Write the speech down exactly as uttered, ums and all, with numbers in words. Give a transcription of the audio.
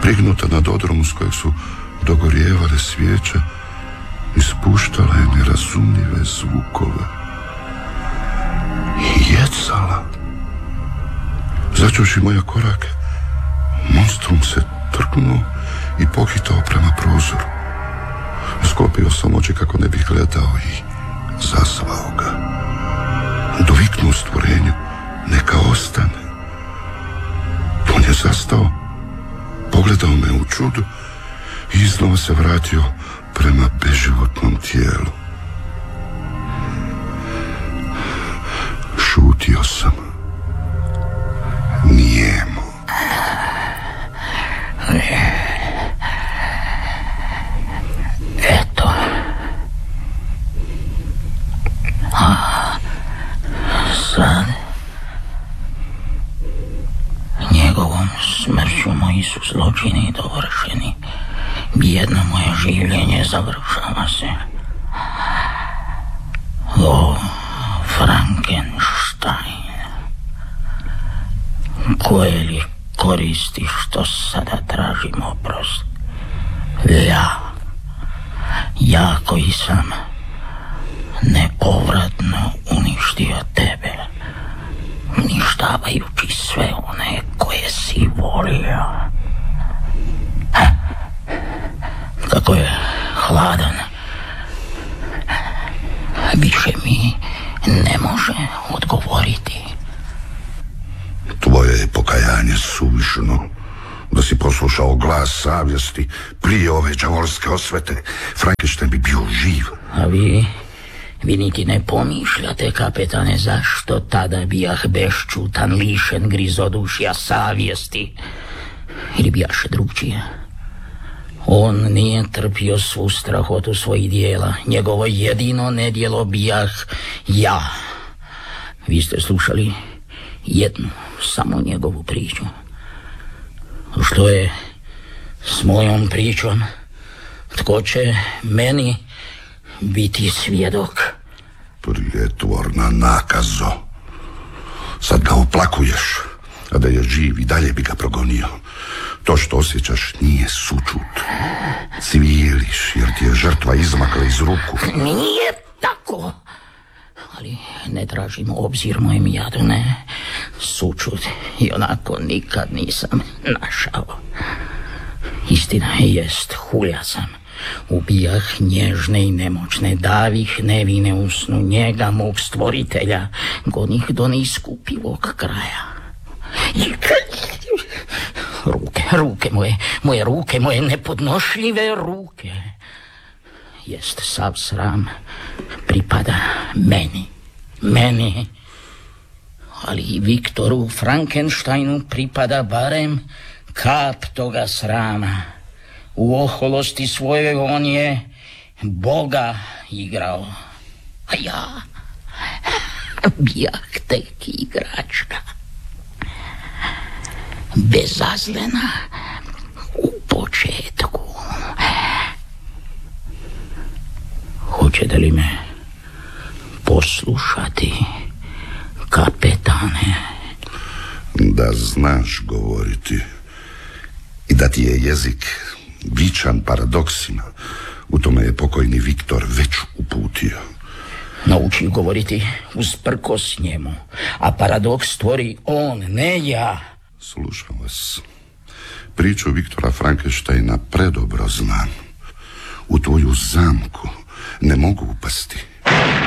prignuta nad odrom s kojeg su dogorijevale svijeće, ispuštala je nerazumljive zvukove. I jecala. Začuši moje korake, monstrum se trgnuo i pohitao prema prozoru. Sklopio sam oči kako ne bih gledao i zazvao ga. Doviknuo stvorenju, neka ostane. On je zastao, pogledao me u čudu i iznova se vratio prema beživotnom tijelu. Šutio sam. Nijemo. Eto. A sad njegovom smrću moji su zločini dovršeni. Jedno moje življenje završava se. O, Frankenstein, koje li koristi što sada tražim oprost? Ja, ja koji sam nepovratno uništio tebe, uništavajući sve one koje si volio. Kako je hladan. Više mi ne može odgovoriti. Tvoje je pokajanje suvišno. Da si poslušao glas savjesti prije ove đavolske osvete, Frankenstein bi bio živ. A vi, vi niti ne pomišljate, kapetane, zašto tada bijah beščutan, lišen grizodušja savjesti? Ili bijaše drugčije? On nije trpio svu strahotu svojih dijela. Njegovo jedino nedjelo bijah ja. Vi ste slušali jednu, samo njegovu priču. Što je s mojom pričom? Tko će meni biti svjedok? Prijetvorna nakazo. Sad ga oplakuješ, a da je živ i dalje bi ga progonio. To što osjećaš nije sućut. Cvijeliš jer ti je žrtva izmakla iz ruku. Nije tako. Ali ne tražim obzir mojem jadu, ne. Sućut i onako nikad nisam našao. Istina jest, hulja sam. Ubijah nježne i nemoćne, davih nevine u snu njega, mog stvoritelja, gonih do neiskupivog kraja. Ruke, ruke moje, moje ruke, moje nepodnošljive ruke. Jest, sav sram pripada meni, meni. Ali i Viktoru Frankensteinu pripada barem kap toga srama. U oholosti svojoj on je Boga igrao. A ja bijah tek igračka. Bezazlena u početku. Hoćete li me poslušati, kapetane? Da znaš govoriti i da ti je jezik vičan paradoksima, u tome je pokojni Viktor već uputio. Nauči govoriti usprkos njemu, a paradoks stvori on, ne ja. Slušam vas. Priču Viktora Frankensteina predobro znam. U tvoju zamku ne mogu upasti.